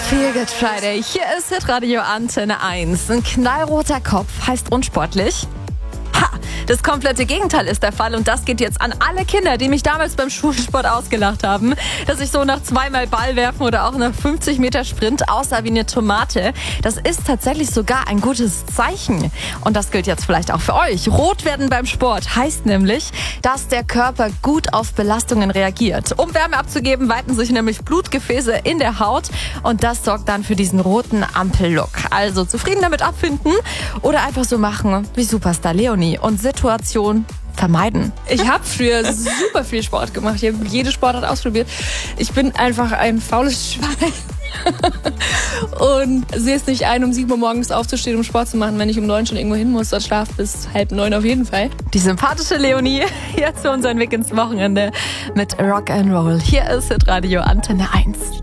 Feel Good Friday. Hier ist Hitradio Antenne 1. Ein knallroter Kopf heißt unsportlich. Ha! Das komplette Gegenteil ist der Fall und das geht jetzt an alle Kinder, die mich damals beim Schulsport ausgelacht haben, dass ich so nach 2-mal Ball werfen oder auch nach 50 Meter Sprint aussah wie eine Tomate. Das ist tatsächlich sogar ein gutes Zeichen. Und das gilt jetzt vielleicht auch für euch. Rot werden beim Sport heißt nämlich, dass der Körper gut auf Belastungen reagiert. Um Wärme abzugeben, weiten sich nämlich Blutgefäße in der Haut und das sorgt dann für diesen roten Ampellook. Also zufrieden damit abfinden oder einfach so machen wie Superstar Leonie und Situation vermeiden. Ich habe früher super viel Sport gemacht. Ich habe jede Sportart ausprobiert. Ich bin einfach ein faules Schwein. Und sehe es nicht ein, um 7 Uhr morgens aufzustehen, um Sport zu machen, wenn ich um 9 schon irgendwo hin muss. Dort schlafe bis 8:30 auf jeden Fall. Die sympathische Leonie, jetzt für unseren Weg ins Wochenende mit Rock'n'Roll. Hier ist Hitradio Antenne 1.